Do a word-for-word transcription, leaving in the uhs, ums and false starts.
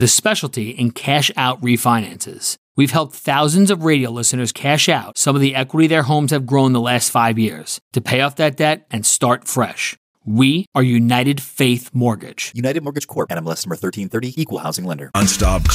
the specialty in cash-out refinances. We've helped thousands of radio listeners cash out some of the equity their homes have grown the last five years to pay off that debt and start fresh. We are United Faith Mortgage. United Mortgage Corp. N M L S number thirteen thirty, Equal Housing Lender. Nonstop